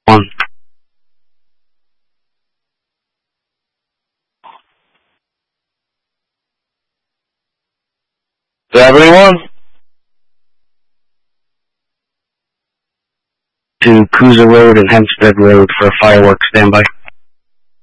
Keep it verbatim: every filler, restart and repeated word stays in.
One. Do you have anyone? To Coosa Road and Hempstead Road for a fireworks standby.